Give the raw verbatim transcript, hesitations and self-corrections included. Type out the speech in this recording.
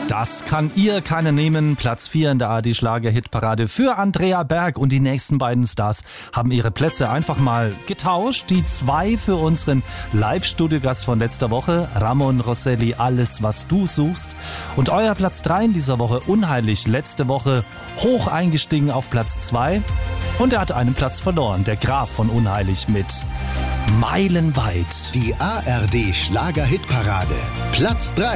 Das kann ihr keiner nehmen. Platz vier in der A R D-Schlager-Hitparade für Andrea Berg. Und die nächsten beiden Stars haben ihre Plätze einfach mal getauscht. Die zwei für unseren Live-Studiogast von letzter Woche, Ramon Rosselli, Alles, was du suchst. Und euer Platz drei in dieser Woche, Unheilig, letzte Woche hoch eingestiegen auf Platz zwei. Und er hat einen Platz verloren, der Graf von Unheilig mit Meilenweit. Die A R D-Schlager-Hitparade, Platz drei.